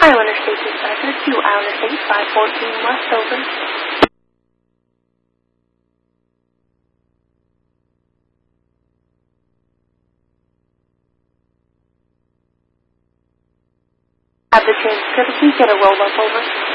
Iowa Interstate Dispatcher to Iowa Interstate 514 West, over. Have the transit service, get a roll-up, over.